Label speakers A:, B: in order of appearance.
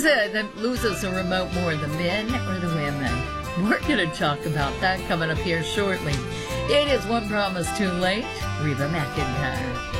A: is it that loses a remote more, the men or the women? We're going to talk about that coming up here shortly. It is One Promise Too Late, Reba McEntire.